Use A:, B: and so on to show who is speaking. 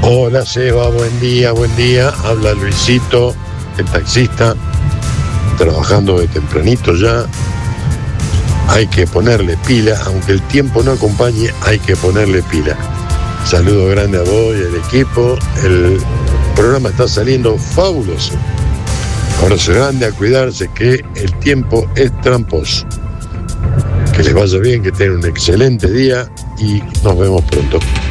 A: Hola Seba, buen día. Habla Luisito, el taxista, trabajando de tempranito ya. Hay que ponerle pila, aunque el tiempo no acompañe, hay que ponerle pila. Saludo grande a vos y al equipo. El programa está saliendo fabuloso. Abrazo grande, a cuidarse que el tiempo es tramposo. Que les vaya bien, que tengan un excelente día y nos vemos pronto.